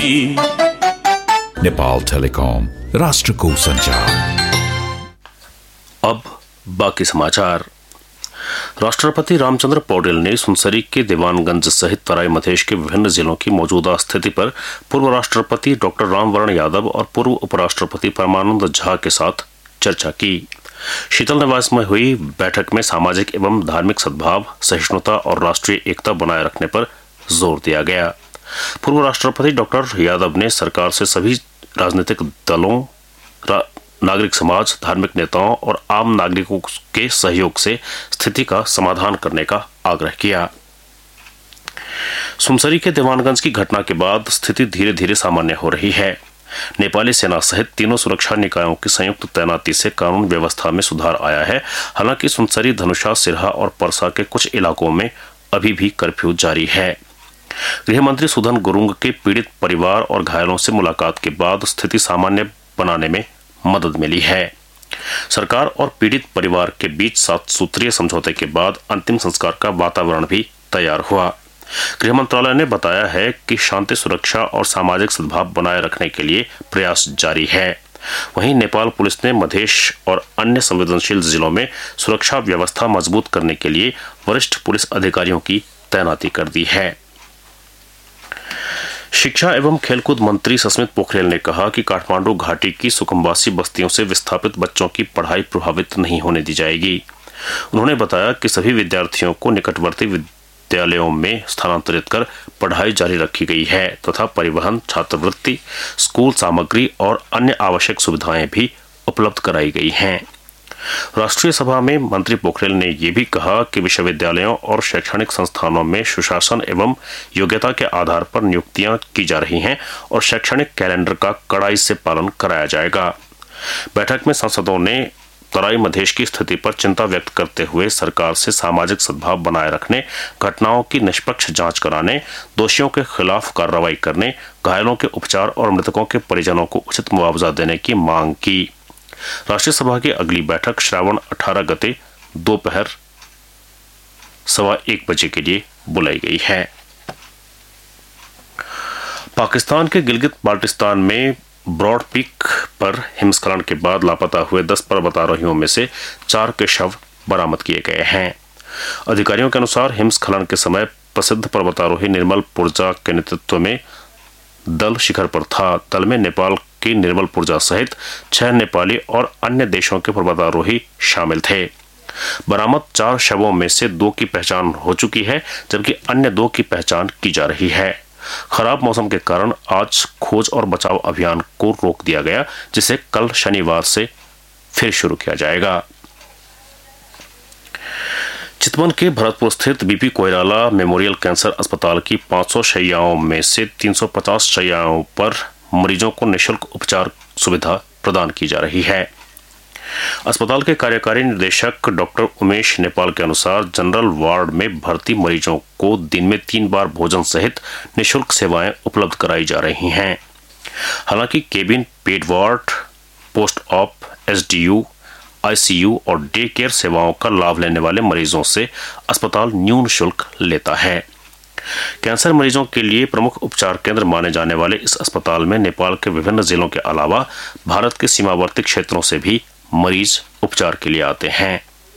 Nepal telecom, राष्ट्र को संचार। अब बाकी समाचार। राष्ट्रपति रामचंद्र पौडेल ने सुनसरी के दीवानगंज सहित तराई मधेश के विभिन्न जिलों की मौजूदा स्थिति पर पूर्व राष्ट्रपति डॉक्टर रामवरण यादव और पूर्व उपराष्ट्रपति परमानंद झा के साथ चर्चा की। शीतल निवास में हुई बैठक में सामाजिक एवं धार्मिक सद्भाव, सहिष्णुता और राष्ट्रीय एकता बनाए रखने पर जोर दिया गया। पूर्व राष्ट्रपति डॉक्टर यादव ने सरकार से सभी राजनीतिक दलों, नागरिक समाज, धार्मिक नेताओं और आम नागरिकों के सहयोग से स्थिति का समाधान करने का आग्रह किया। सुनसरी के दीवानगंज की घटना के बाद स्थिति धीरे धीरे सामान्य हो रही है। नेपाली सेना सहित तीनों सुरक्षा निकायों की संयुक्त तैनाती से कानून व्यवस्था में सुधार आया है। हालांकि सुनसरी, धनुषा, सिरहा और परसा के कुछ इलाकों में अभी भी कर्फ्यू जारी है। गृह मंत्री सुधन गुरुंग के पीड़ित परिवार और घायलों से मुलाकात के बाद स्थिति सामान्य बनाने में मदद मिली है। सरकार और पीड़ित परिवार के बीच 7 सूत्रीय समझौते के बाद अंतिम संस्कार का वातावरण भी तैयार हुआ। गृह मंत्रालय ने बताया है कि शांति, सुरक्षा और सामाजिक सद्भाव बनाए रखने के लिए प्रयास जारी है। वहीं नेपाल पुलिस ने मधेश और अन्य संवेदनशील जिलों में सुरक्षा व्यवस्था मजबूत करने के लिए वरिष्ठ पुलिस अधिकारियों की तैनाती कर दी है। शिक्षा एवं खेलकूद मंत्री सस्मित पोखरियाल ने कहा कि काठमांडू घाटी की सुकमवासी बस्तियों से विस्थापित बच्चों की पढ़ाई प्रभावित नहीं होने दी जाएगी। उन्होंने बताया कि सभी विद्यार्थियों को निकटवर्ती विद्यालयों में स्थानांतरित कर पढ़ाई जारी रखी गई है तथा परिवहन, छात्रवृत्ति, स्कूल सामग्री और अन्य आवश्यक सुविधाएं भी उपलब्ध कराई गई हैं। राष्ट्रीय सभा में मंत्री पोखरियाल ने यह भी कहा कि विश्वविद्यालयों और शैक्षणिक संस्थानों में सुशासन एवं योग्यता के आधार पर नियुक्तियां की जा रही हैं और शैक्षणिक कैलेंडर का कड़ाई से पालन कराया जाएगा। बैठक में सांसदों ने तराई मधेश की स्थिति पर चिंता व्यक्त करते हुए सरकार से सामाजिक सद्भाव बनाए रखने, घटनाओं की निष्पक्ष जांच कराने, दोषियों के खिलाफ कार्रवाई करने, घायलों के उपचार और मृतकों के परिजनों को उचित मुआवजा देने की मांग की। राष्ट्रीय सभा की अगली बैठक श्रावण 18 गते दोपहर 1:15 बजे के लिए बुलाई गई है। पाकिस्तान के गिलगित बाल्टिस्तान में ब्रॉड पीक पर हिमस्खलन के बाद लापता हुए 10 पर्वतारोहियों में से 4 के शव बरामद किए गए हैं। अधिकारियों के अनुसार हिमस्खलन के समय प्रसिद्ध पर्वतारोही निर्मल पुरजा के नेतृत्व में दल शिखर पर था। दल में नेपाल की निर्मल पुरजा सहित 6 नेपाली और अन्य देशों के पर्वतारोही शामिल थे। बरामद 4 शवों में से 2 की पहचान हो चुकी है, जबकि अन्य 2 की पहचान की जा रही है। खराब मौसम के कारण आज खोज और बचाव अभियान को रोक दिया गया, जिसे कल शनिवार से फिर शुरू किया जाएगा। चितवन के भरतपुर स्थित बीपी कोइराला मेमोरियल कैंसर अस्पताल की 500 शैय्याओं में से 350 शैय्याओं पर मरीजों को निःशुल्क उपचार सुविधा प्रदान की जा रही है। अस्पताल के कार्यकारी निदेशक डॉक्टर उमेश नेपाल के अनुसार जनरल वार्ड में भर्ती मरीजों को दिन में 3 बार भोजन सहित निःशुल्क सेवाएं उपलब्ध कराई जा रही हैं। हालांकि cabin, paid ward, post op, SDU, ICU और डे केयर सेवाओं का लाभ लेने वाले मरीजों से अस्पताल न्यून शुल्क लेता है। कैंसर मरीजों के लिए प्रमुख उपचार केंद्र माने जाने वाले इस अस्पताल में नेपाल के विभिन्न जिलों के अलावा भारत के सीमावर्ती क्षेत्रों से भी मरीज उपचार के लिए आते हैं।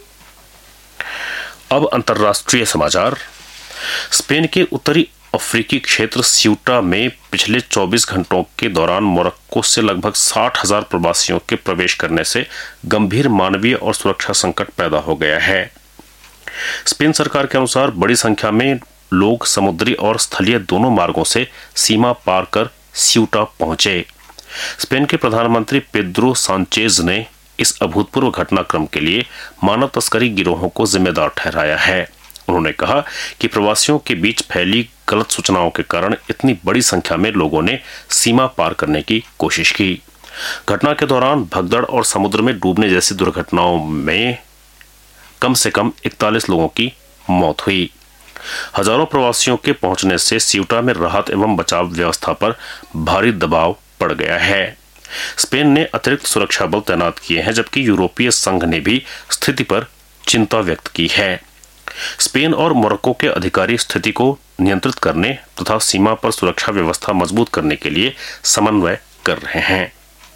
अब अंतर्राष्ट्रीय समाचार। स्पेन के उत्तरी अफ्रीकी क्षेत्र स्यूटा में पिछले 24 घंटों के दौरान मोरक्को से लगभग 60,000 प्रवासियों के प्रवेश करने से गंभीर मानवीय और सुरक्षा संकट पैदा हो गया है। स्पेन सरकार के अनुसार बड़ी संख्या में लोग समुद्री और स्थलीय दोनों मार्गों से सीमा पार कर स्यूटा पहुंचे। स्पेन के प्रधानमंत्री पेड्रो सांचेज ने इस अभूतपूर्व घटनाक्रम के लिए मानव तस्करी गिरोहों को जिम्मेदार ठहराया है। उन्होंने कहा कि प्रवासियों के बीच फैली गलत सूचनाओं के कारण इतनी बड़ी संख्या में लोगों ने सीमा पार करने की कोशिश की। घटना के दौरान भगदड़ और समुद्र में डूबने जैसी दुर्घटनाओं में कम से कम 41 लोगों की मौत हुई। हजारों प्रवासियों के पहुंचने से स्यूटा में राहत एवं बचाव व्यवस्था पर भारी दबाव पड़ गया है। स्पेन ने अतिरिक्त सुरक्षा बल तैनात किए हैं, जबकि यूरोपीय संघ ने भी स्थिति पर चिंता व्यक्त की है। स्पेन और मोरक्को के अधिकारी स्थिति को नियंत्रित करने तथा सीमा पर सुरक्षा व्यवस्था मजबूत करने के लिए समन्वय कर रहे हैं।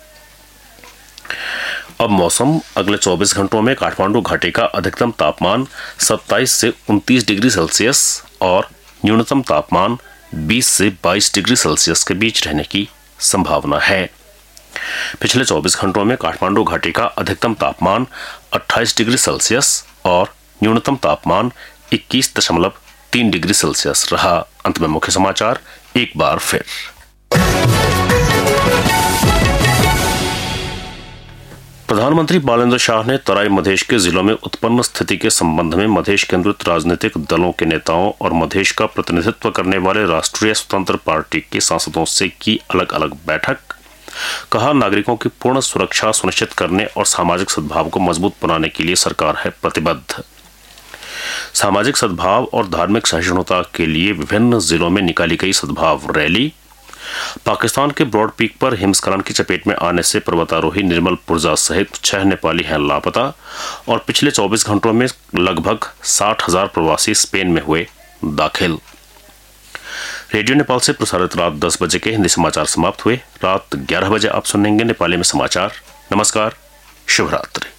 अब मौसम। अगले 24 घंटों में काठमांडू घाटी का अधिकतम तापमान 27 से 29 डिग्री सेल्सियस और न्यूनतम तापमान 20 से 22 डिग्री सेल्सियस के बीच रहने की संभावना है। पिछले 24 घंटों में काठमांडू घाटी का अधिकतम तापमान 28 डिग्री सेल्सियस और न्यूनतम तापमान 21.3 डिग्री सेल्सियस रहा। अंत में मुख्य समाचार एक बार फिर। प्रधानमंत्री बालेंद्र शाह ने तराई मधेश के जिलों में उत्पन्न स्थिति के संबंध में मधेश केंद्रित राजनीतिक दलों के नेताओं और मधेश का प्रतिनिधित्व करने वाले राष्ट्रीय स्वतंत्र पार्टी के सांसदों से की अलग अलग बैठक। कहा, नागरिकों की पूर्ण सुरक्षा सुनिश्चित करने और सामाजिक सद्भाव को मजबूत बनाने के लिए सरकार है प्रतिबद्ध। सामाजिक सद्भाव और धार्मिक सहिष्णुता के लिए विभिन्न जिलों में निकाली गई सद्भाव रैली। पाकिस्तान के ब्रॉड पीक पर हिमस्खलन की चपेट में आने से पर्वतारोही निर्मल पुरजा सहित 6 नेपाली हैं लापता और पिछले 24 घंटों में लगभग 60,000 प्रवासी स्पेन में हुए दाखिल। रेडियो नेपाल से प्रसारित रात 10 बजे के हिंदी समाचार समाप्त हुए। रात 11 बजे आप सुनेंगे नेपाली में समाचार। नमस्कार, शुभ रात्रि।